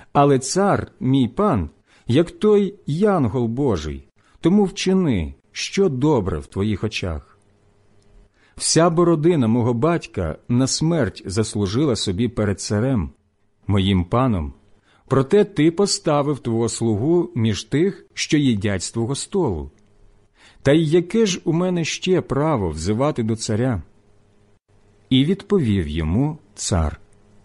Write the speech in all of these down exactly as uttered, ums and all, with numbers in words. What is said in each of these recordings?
Але цар, мій пан, як той янгол Божий, тому вчини, що добре в твоїх очах. Вся бородина мого батька на смерть заслужила собі перед царем, моїм паном, проте ти поставив твого слугу між тих, що їдять з твого столу. Та й яке ж у мене ще право взивати до царя? І відповів йому цар: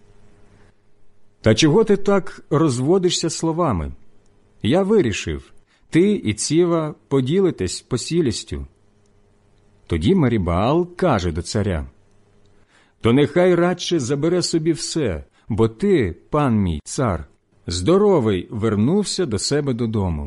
Та чого ти так розводишся словами? Я вирішив, ти і Ціва поділитесь посілістю. Тоді Мерібаал каже до царя: То нехай радше забере собі все, бо ти, пан мій цар, здоровий вернувся до себе додому.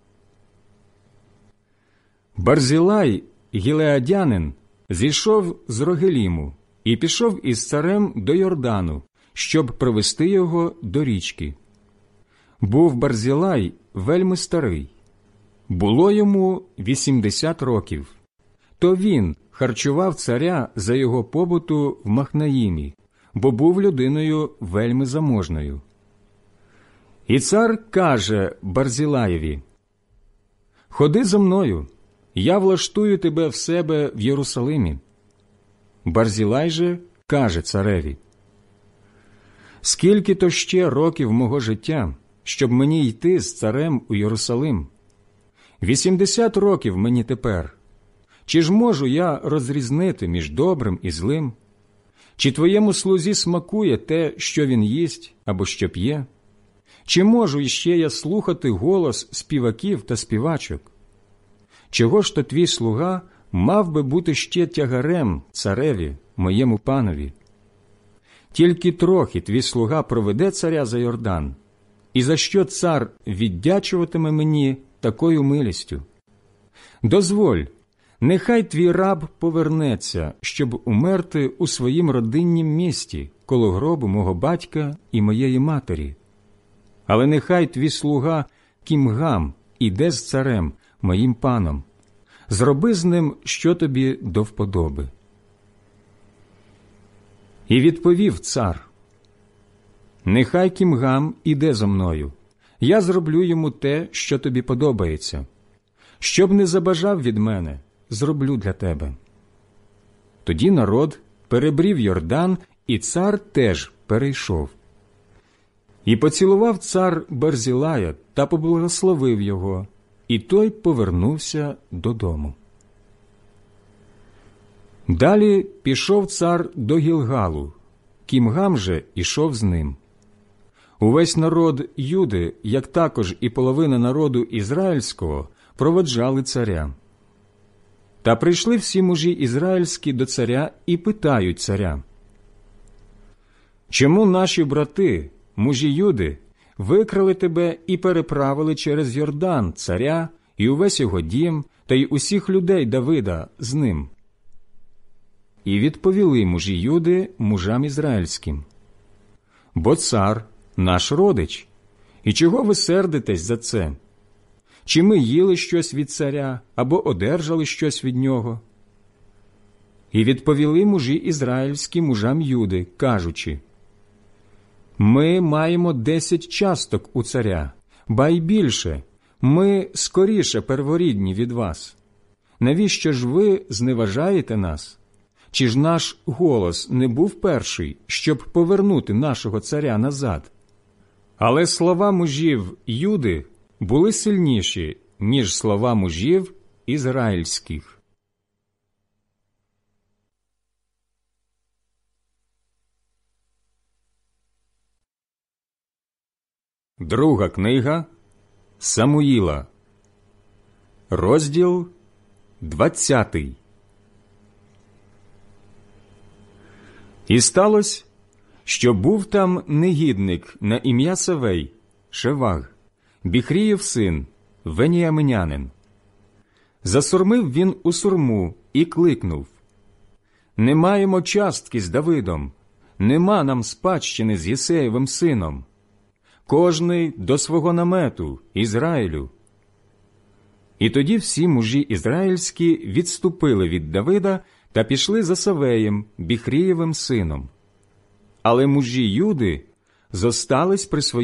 Барзілай, гілеадянин, зійшов з Рогеліму і пішов із царем до Йордану, щоб привести його до річки. Був Барзілай вельми старий. Було йому вісімдесят років. То він харчував царя за його побуту в Махнаїмі, бо був людиною вельми заможною. І цар каже Барзілаєві: «Ходи за мною, я влаштую тебе в себе в Єрусалимі». Барзілай же каже цареві: «Скільки то ще років мого життя, щоб мені йти з царем у Єрусалим? Вісімдесят років мені тепер. Чи ж можу я розрізнити між добрим і злим? Чи твоєму слузі смакує те, що він їсть або що п'є? Чи можу іще я слухати голос співаків та співачок? Чого ж то твій слуга мав би бути ще тягарем цареві, моєму панові? Тільки трохи твій слуга проведе царя за Йордан, і за що цар віддячуватиме мені такою милістю? Дозволь, нехай твій раб повернеться, щоб умерти у своїм родиннім місті, коло гробу мого батька і моєї матері. Але нехай твій слуга Кімгам іде з царем, моїм паном. Зроби з ним, що тобі до вподоби». І відповів цар: «Нехай Кімгам іде зо мною, я зроблю йому те, що тобі подобається. Щоб не забажав від мене, зроблю для тебе». Тоді народ перебрів Йордан, і цар теж перейшов. І поцілував цар Барзілая та поблагословив його, і той повернувся додому. Далі пішов цар до Гілгалу, Кімгам же ішов з ним. Увесь народ Юди, як також і половина народу ізраїльського, проводжали царя. Та прийшли всі мужі ізраїльські до царя і питають царя: «Чому наші брати, мужі Юди, викрали тебе і переправили через Йордан царя і увесь його дім, та й усіх людей Давида з ним?» І відповіли мужі Юди мужам ізраїльським: «Бо цар наш родич, і чого ви сердитесь за це? Чи ми їли щось від царя, або одержали щось від нього?» І відповіли мужі ізраїльські мужам Юди, кажучи: «Ми маємо десять часток у царя, ба й більше, ми скоріше перворідні від вас. Навіщо ж ви зневажаєте нас? Чи ж наш голос не був перший, щоб повернути нашого царя назад?» Але слова мужів Юди були сильніші, ніж слова мужів ізраїльських. Друга книга Самуїла, розділ двадцятий. І сталося, що був там негідник на ім'я Савей, Шеваг, Біхріїв син, веніаминянин. Засурмив він у сурму і кликнув: «Не маємо частки з Давидом, нема нам спадщини з Єсеєвим сином. Кожний до свого намету, Ізраїлю». І тоді всі мужі ізраїльські відступили від Давида та пішли за Савеєм, Біхрієвим сином. Але мужі Юди зостались при своїй